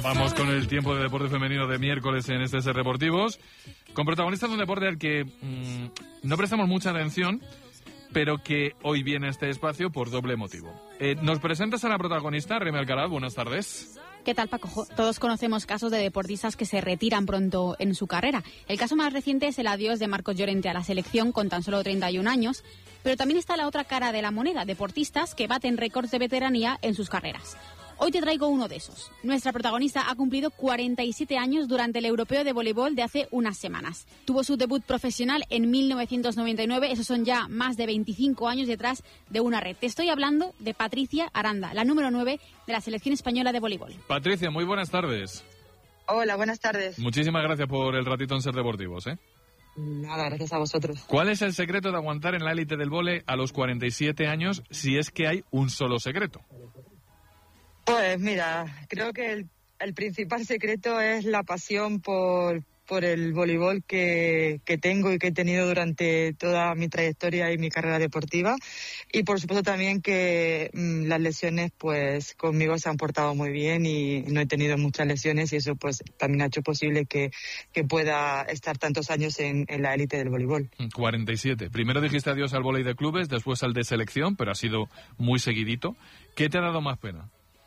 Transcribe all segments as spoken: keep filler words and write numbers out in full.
Vamos con el tiempo de deporte femenino de miércoles en este S Deportivos, con protagonistas de un deporte al que mmm, no prestamos mucha atención, pero que hoy viene a este espacio por doble motivo. Eh, ¿Nos presentas a la protagonista, Remy Alcaraz? Buenas tardes. ¿Qué tal, Paco? Todos conocemos casos de deportistas que se retiran pronto en su carrera. El caso más reciente es el adiós de Marcos Llorente a la selección con tan solo treinta y un años, pero también está la otra cara de la moneda, deportistas que baten récords de veteranía en sus carreras. Hoy te traigo uno de esos. Nuestra protagonista ha cumplido cuarenta y siete años durante el Europeo de Voleibol de hace unas semanas. Tuvo su debut profesional en mil novecientos noventa y nueve, esos son ya más de veinticinco años detrás de una red. Te estoy hablando de Patricia Aranda, la número nueve de la selección española de voleibol. Patricia, muy buenas tardes. Hola, buenas tardes. Muchísimas gracias por el ratito en Ser Deportivos, ¿eh? Nada, gracias a vosotros. ¿Cuál es el secreto de aguantar en la élite del vóley a los cuarenta y siete años, si es que hay un solo secreto? Pues mira, creo que el, el principal secreto es la pasión por, por el voleibol que, que tengo y que he tenido durante toda mi trayectoria y mi carrera deportiva. Y por supuesto también que mmm, las lesiones pues conmigo se han portado muy bien y no he tenido muchas lesiones y eso pues también ha hecho posible que, que pueda estar tantos años en, en la élite del voleibol. cuarenta y siete. Primero dijiste adiós al vóley de clubes, después al de selección, pero ha sido muy seguidito. ¿Qué te ha dado más pena?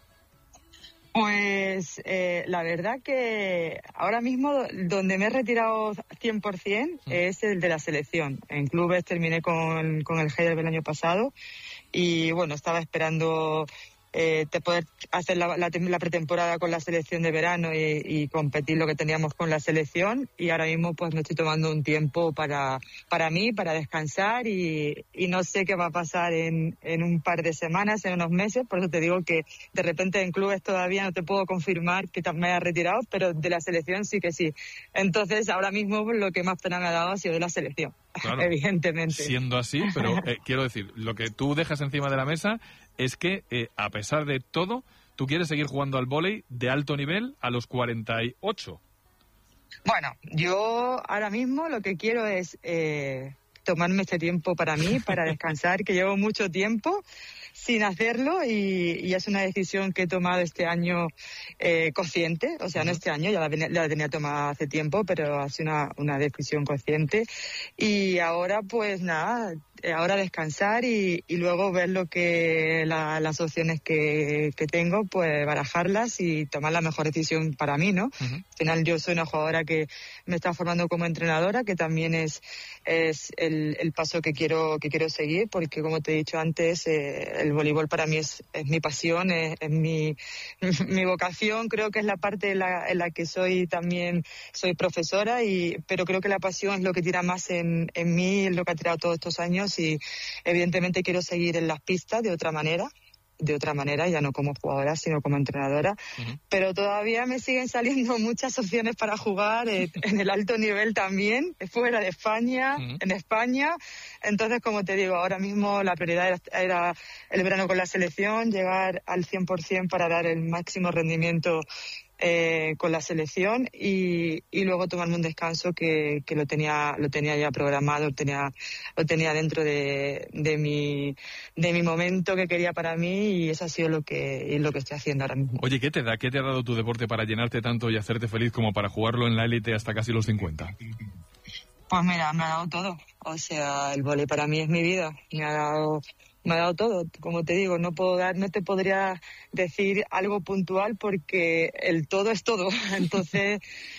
Pues eh, la verdad que ahora mismo donde me he retirado cien por ciento es el de la selección. En clubes terminé con, con el Heidelberg el año pasado y bueno, estaba esperando eh, de poder hacer la, la, la pretemporada con la selección de verano y, y competir lo que teníamos con la selección y ahora mismo pues me estoy tomando un tiempo para para mí, para descansar y, y no sé qué va a pasar en, en un par de semanas, en unos meses, por eso te digo que de repente en clubes todavía no te puedo confirmar que me haya retirado, pero de la selección sí que sí. Entonces ahora mismo lo que más pena me ha dado ha sido de la selección. Claro, evidentemente. Siendo así, pero eh, quiero decir, lo que tú dejas encima de la mesa es que, eh, a pesar de todo, tú quieres seguir jugando al vóley de alto nivel a los cuarenta y ocho. Bueno, yo ahora mismo lo que quiero es eh, tomarme este tiempo para mí, para descansar, que llevo mucho tiempo sin hacerlo y, y es una decisión que he tomado este año eh, consciente, o sea, no este año, ya la, venía, la tenía tomada hace tiempo, pero ha sido una, una decisión consciente y ahora pues nada, ahora descansar y, y luego ver lo que la, las opciones que, que tengo, pues barajarlas y tomar la mejor decisión para mí, ¿no? Uh-huh. Al final yo soy una jugadora que me está formando como entrenadora, que también es, es el, el paso que quiero, que quiero seguir, porque como te he dicho antes, eh, el voleibol para mí es, es mi pasión, es, es mi, mi vocación, creo que es la parte en la, en la que soy también, soy profesora, y pero creo que la pasión es lo que tira más en, en mí, es lo que ha tirado todos estos años y evidentemente quiero seguir en las pistas de otra manera, de otra manera, ya no como jugadora, sino como entrenadora, uh-huh. Pero todavía me siguen saliendo muchas opciones para jugar eh, en el alto nivel también, fuera de España, uh-huh. En España. Entonces, como te digo, ahora mismo la prioridad era, era el verano con la selección, llegar al cien por ciento para dar el máximo rendimiento eh, con la selección y, y luego tomarme un descanso que, que lo tenía lo tenía ya programado, lo tenía lo tenía dentro de, de mi de mi momento que quería para mí y eso ha sido lo que lo que estoy haciendo ahora mismo. Oye, ¿qué te da? ¿Qué te ha dado tu deporte para llenarte tanto y hacerte feliz como para jugarlo en la élite hasta casi los cincuenta? Pues mira, me ha dado todo. O sea, el vóley para mí es mi vida. Me ha dado, me ha dado todo. Como te digo, no puedo dar, no te podría decir algo puntual porque el todo es todo. Entonces,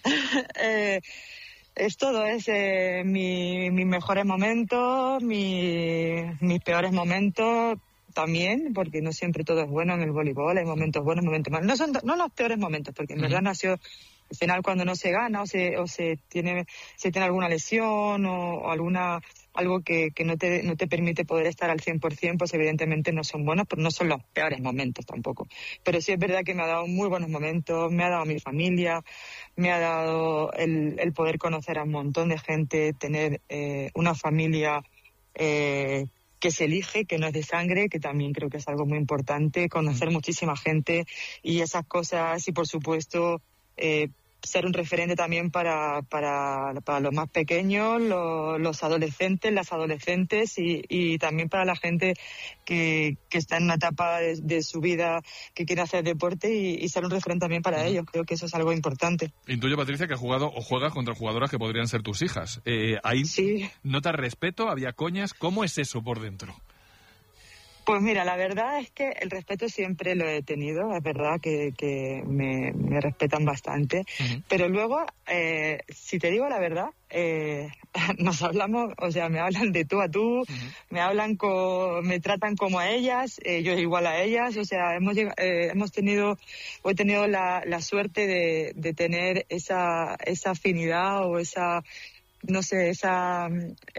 eh, es todo. Es eh, mi, mis mejores momentos, mi, mis peores momentos también, porque no siempre todo es bueno en el voleibol. Hay momentos buenos, momentos malos. No son, no los peores momentos, porque en uh-huh. verdad nació. Al final cuando no se gana o se o se tiene se tiene alguna lesión o, o alguna algo que, que no te no te permite poder estar al cien por ciento, pues evidentemente no son buenos, pero no son los peores momentos tampoco. Pero sí es verdad que me ha dado muy buenos momentos, me ha dado mi familia, me ha dado el, el poder conocer a un montón de gente, tener eh, una familia eh, que se elige, que no es de sangre, que también creo que es algo muy importante, conocer muchísima gente y esas cosas y por supuesto eh, ser un referente también para, para, para los más pequeños, los, los adolescentes, las adolescentes y, y también para la gente que, que está en una etapa de, de su vida que quiere hacer deporte y, y ser un referente también para uh-huh. ellos. Creo que eso es algo importante. Intuyo, Patricia, que has jugado o juegas contra jugadoras que podrían ser tus hijas. Eh, ¿Ahí sí. notas respeto? ¿Había coñas? ¿Cómo es eso por dentro? Pues mira, la verdad es que el respeto siempre lo he tenido, es verdad que, que me, me respetan bastante, uh-huh. pero luego, eh, si te digo la verdad, eh, nos hablamos, o sea, me hablan de tú a tú, uh-huh. me hablan, co, me tratan como a ellas, eh, yo igual a ellas, o sea, hemos, eh, hemos tenido, o he tenido la, la suerte de, de tener esa, esa afinidad o esa, no sé, esa,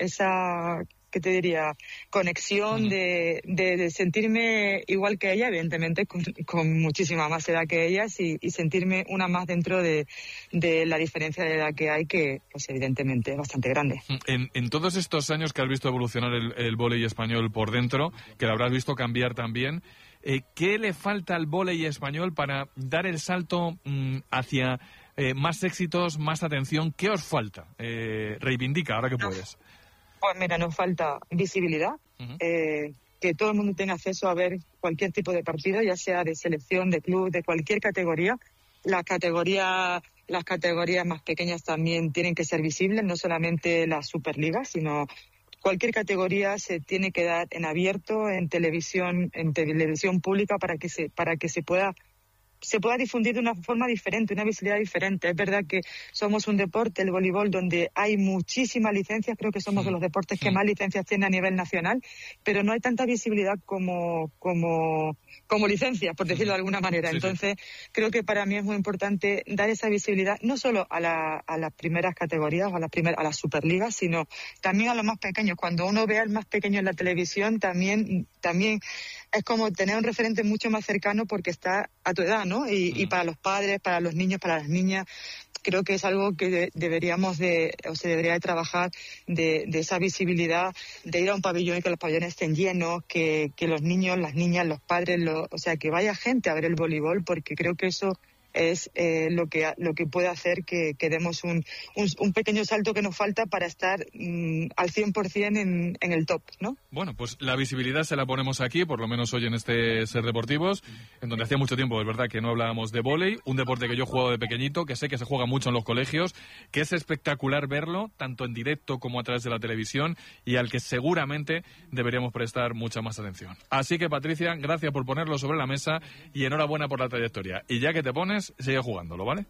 esa ¿qué te diría? Conexión de, de, de sentirme igual que ella, evidentemente con, con muchísima más edad que ellas y, y sentirme una más dentro de, de la diferencia de edad que hay, que pues evidentemente es bastante grande. En, en todos estos años que has visto evolucionar el, el vóley español por dentro, que lo habrás visto cambiar también, eh, ¿qué le falta al vóley español para dar el salto mmm, hacia eh, más éxitos, más atención? ¿Qué os falta? Eh, reivindica, ahora que puedes. Pues mira, nos falta visibilidad, uh-huh. eh, que todo el mundo tenga acceso a ver cualquier tipo de partido, ya sea de selección, de club, de cualquier categoría. Las categorías, las categorías más pequeñas también tienen que ser visibles, no solamente la Superliga, sino cualquier categoría se tiene que dar en abierto, en televisión, en televisión pública para que se, para que se pueda se pueda difundir de una forma diferente, una visibilidad diferente. Es verdad que somos un deporte, el voleibol, donde hay muchísimas licencias, creo que somos sí, de los deportes sí. que más licencias tiene a nivel nacional, pero no hay tanta visibilidad como como como licencias, por decirlo de alguna manera. Sí, Entonces, sí. creo que para mí es muy importante dar esa visibilidad, no solo a, la, a las primeras categorías o a las, primer, a las superligas, sino también a los más pequeños. Cuando uno ve al más pequeño en la televisión, también también es como tener un referente mucho más cercano porque está a tu edad, ¿no? Y, y para los padres, para los niños, para las niñas, creo que es algo que de, deberíamos de, o se debería de trabajar de, de esa visibilidad, de ir a un pabellón y que los pabellones estén llenos, que, que los niños, las niñas, los padres, lo, o sea, que vaya gente a ver el voleibol, porque creo que eso es eh, lo que lo que puede hacer que, que demos un, un, un pequeño salto que nos falta para estar mm, al cien por ciento en, en el top, ¿no? Bueno, pues la visibilidad se la ponemos aquí, por lo menos hoy en este Ser Deportivos, en donde hacía mucho tiempo, es verdad, que no hablábamos de vóley, un deporte que yo he jugado de pequeñito, que sé que se juega mucho en los colegios, que es espectacular verlo, tanto en directo como a través de la televisión, y al que seguramente deberíamos prestar mucha más atención. Así que, Patricia, gracias por ponerlo sobre la mesa y enhorabuena por la trayectoria. Y ya que te pones, sigue jugándolo, ¿vale?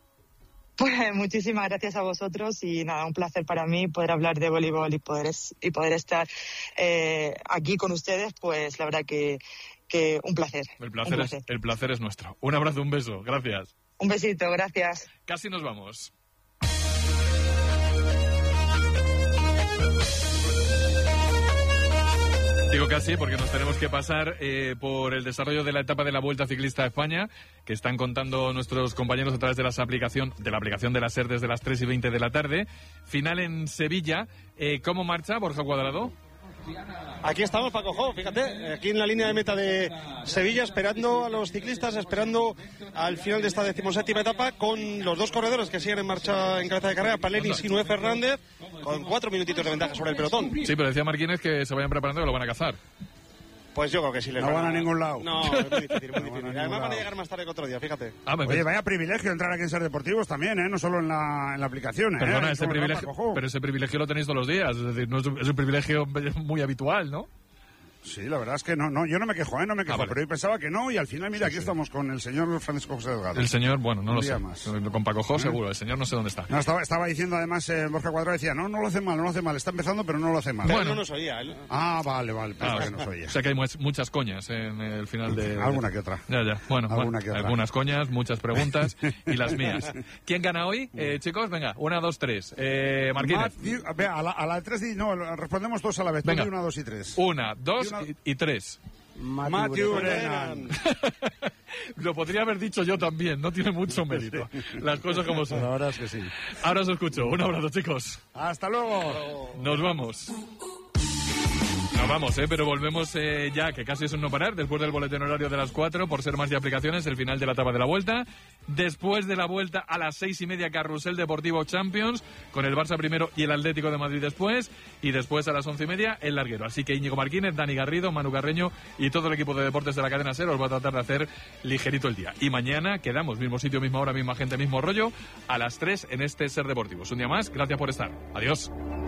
Pues muchísimas gracias a vosotros y nada, un placer para mí poder hablar de voleibol y poder es, y poder estar eh, aquí con ustedes, pues la verdad que, que un placer. El placer, un placer. Es, el placer es nuestro. Un abrazo, un beso, gracias. Un besito, gracias. Casi nos vamos. Digo casi porque nos tenemos que pasar eh, por el desarrollo de la etapa de la Vuelta Ciclista a España, que están contando nuestros compañeros a través de, las aplicación, de la aplicación de la SER desde las tres y veinte de la tarde. Final en Sevilla. Eh, ¿Cómo marcha, Borja Cuadrado? Aquí estamos, Paco Jo, fíjate, aquí en la línea de meta de Sevilla, esperando a los ciclistas, esperando al final de esta decimoséptima etapa, con los dos corredores que siguen en marcha en cabeza de carrera, Palenis y Noé Fernández, con cuatro minutitos de ventaja sobre el pelotón. Sí, pero decía Marquínez que se vayan preparando, que lo van a cazar. Pues yo creo que sí les no van a, a ningún lado. No, es muy difícil, muy difícil. No además van a llegar más tarde que otro día, fíjate. Ah, Oye, vaya privilegio entrar aquí en Ser Deportivos también, ¿eh? No solo en la, en la aplicación, ¿eh? Perdona, ese privilegio, pero ese privilegio lo tenéis todos los días, es decir, no es un, es un privilegio muy habitual, ¿no? Sí, la verdad es que no, no, yo no me quejo, ¿eh? No me quejo, ah, vale. Pero yo pensaba que no, y al final, mira, sí, aquí sí. estamos con el señor Francisco José Delgado. El señor, bueno, no Un lo día sé, más. Con Paco Jo, ¿Eh? seguro, el señor no sé dónde está. No, estaba, estaba diciendo además, eh, Borja Cuadrado decía, no, no lo hace mal, no lo hace mal, está empezando, pero no lo hace mal. Bueno, no nos oía él. Ah, vale, vale, pensaba ah, que nos oía. O sea que hay muchas coñas en el final de... Alguna que otra. Ya, ya, bueno, Alguna bueno que otra. Algunas coñas, muchas preguntas y las mías. ¿Quién gana hoy? Eh, chicos, venga, una, dos, tres. Eh, Marquínez. Matthew, a, a, la, a la tres, no, respondemos todos a la vez. Venga. Una, dos y tres. Una, dos y, una... y, y tres. Matthew Brennan. Lo podría haber dicho yo también, no tiene mucho mérito. Las cosas como son. La verdad es que sí. Ahora os escucho. Un abrazo, chicos. Hasta luego. Nos vamos. Nos vamos, ¿eh? Pero volvemos eh, ya, que casi es un no parar, después del boletín horario de las cuatro, por ser más de aplicaciones, el final de la etapa de la Vuelta. Después de la Vuelta, a las seis y media, Carrusel Deportivo Champions, con el Barça primero y el Atlético de Madrid después. Y después, a las once y media, el larguero. Así que Íñigo Martínez, Dani Garrido, Manu Carreño y todo el equipo de deportes de la cadena SER os va a tratar de hacer ligerito el día. Y mañana quedamos, mismo sitio, misma hora, misma gente, mismo rollo, a las tres en este SER Deportivos. Un día más, gracias por estar. Adiós.